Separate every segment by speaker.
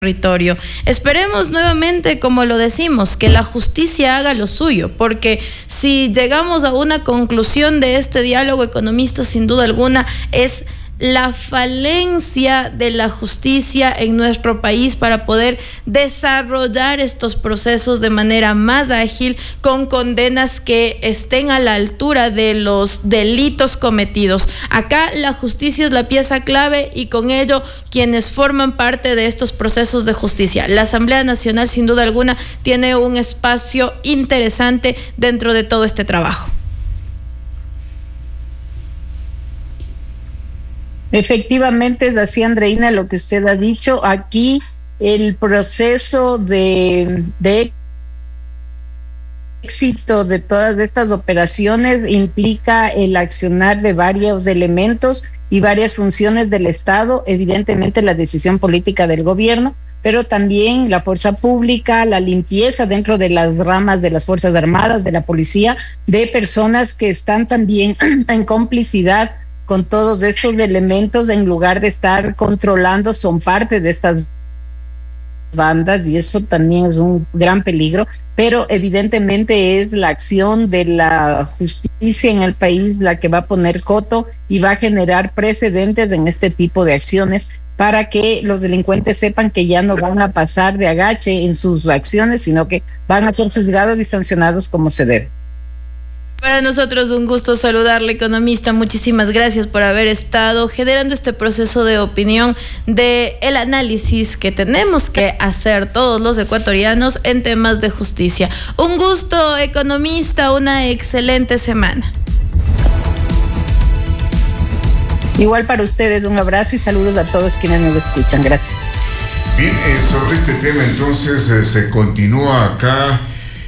Speaker 1: territorio. Esperemos nuevamente, como lo decimos, que la justicia haga lo suyo, porque si llegamos a una conclusión de este diálogo economista, sin duda alguna, es la falencia de la justicia en nuestro país para poder desarrollar estos procesos de manera más ágil, con condenas que estén a la altura de los delitos cometidos. Acá la justicia es la pieza clave y con ello quienes forman parte de estos procesos de justicia. La Asamblea Nacional, sin duda alguna, tiene un espacio interesante dentro de todo este trabajo.
Speaker 2: Efectivamente, es así, Andreina, lo que usted ha dicho. Aquí el proceso de éxito de todas estas operaciones implica el accionar de varios elementos y varias funciones del Estado, evidentemente la decisión política del gobierno, pero también la fuerza pública, la limpieza dentro de las ramas de las Fuerzas Armadas, de la policía, de personas que están también en complicidad con todos estos elementos, en lugar de estar controlando, son parte de estas bandas, y eso también es un gran peligro. Pero evidentemente es la acción de la justicia en el país la que va a poner coto y va a generar precedentes en este tipo de acciones, para que los delincuentes sepan que ya no van a pasar de agache en sus acciones, sino que van a ser juzgados y sancionados como se debe.
Speaker 1: Para nosotros un gusto saludarle, economista. Muchísimas gracias por haber estado generando este proceso de opinión, de el análisis que tenemos que hacer todos los ecuatorianos en temas de justicia. Un gusto, economista, una excelente semana.
Speaker 2: Igual para ustedes, un abrazo y saludos a todos quienes nos escuchan. Gracias.
Speaker 3: Bien, sobre este tema entonces se continúa acá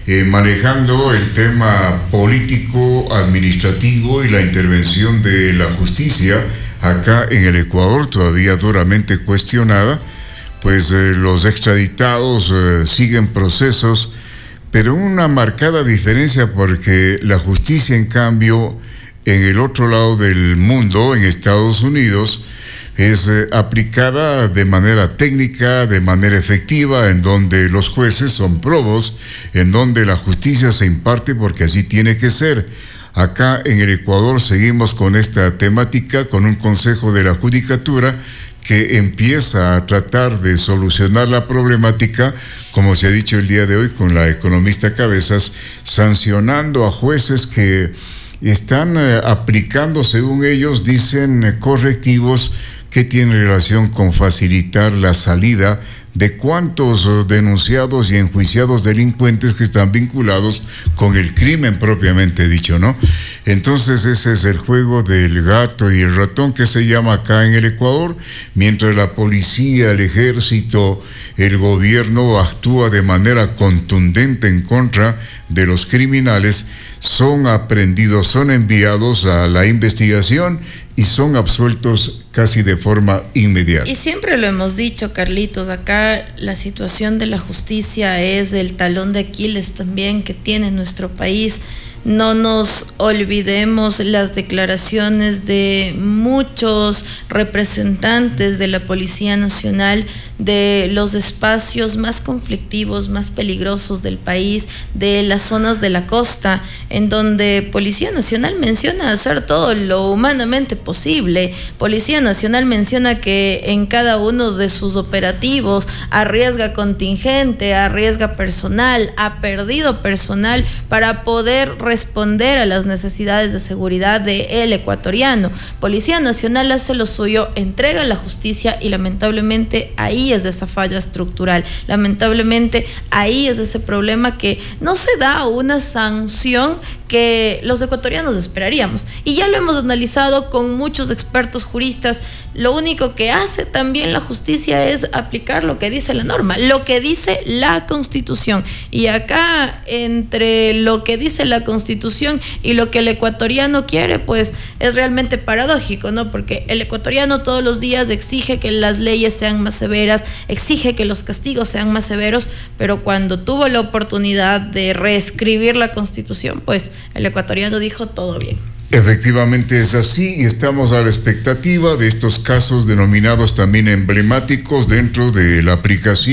Speaker 3: manejando el tema político, administrativo y la intervención de la justicia acá en el Ecuador, todavía duramente cuestionada, pues los extraditados siguen procesos, pero una marcada diferencia, porque la justicia, en cambio, en el otro lado del mundo, en Estados Unidos, es aplicada de manera técnica, de manera efectiva, en donde los jueces son probos, en donde la justicia se imparte porque así tiene que ser. Acá en el Ecuador seguimos con esta temática, con un Consejo de la Judicatura que empieza a tratar de solucionar la problemática, como se ha dicho el día de hoy con la economista Cabezas, sancionando a jueces que están aplicando, según ellos dicen, correctivos que tienen relación con facilitar la salida de cuantos denunciados y enjuiciados delincuentes que están vinculados con el crimen propiamente dicho, ¿no? Entonces ese es el juego del gato y el ratón que se llama acá en el Ecuador, mientras la policía, el ejército, el gobierno actúa de manera contundente en contra de los criminales, son aprehendidos, son enviados a la investigación y son absueltos casi de forma inmediata.
Speaker 1: Y siempre lo hemos dicho, Carlitos, acá la situación de la justicia es el talón de Aquiles también que tiene nuestro país. No nos olvidemos las declaraciones de muchos representantes de la Policía Nacional, de los espacios más conflictivos, más peligrosos del país, de las zonas de la costa, en donde Policía Nacional menciona hacer todo lo humanamente posible. Policía Nacional menciona que en cada uno de sus operativos arriesga contingente, arriesga personal, ha perdido personal para poder responder a las necesidades de seguridad del ecuatoriano. Policía Nacional hace lo suyo, entrega la justicia y lamentablemente ahí es de esa falla estructural. Lamentablemente ahí es de ese problema que no se da una sanción que los ecuatorianos esperaríamos. Y ya lo hemos analizado con muchos expertos juristas. Lo único que hace también la justicia es aplicar lo que dice la norma, lo que dice la Constitución. Y acá, entre lo que dice la Constitución y lo que el ecuatoriano quiere, pues es realmente paradójico, ¿no? Porque el ecuatoriano todos los días exige que las leyes sean más severas, exige que los castigos sean más severos, pero cuando tuvo la oportunidad de reescribir la Constitución, pues el ecuatoriano dijo todo bien.
Speaker 3: Efectivamente es así y estamos a la expectativa de estos casos denominados también emblemáticos dentro de la aplicación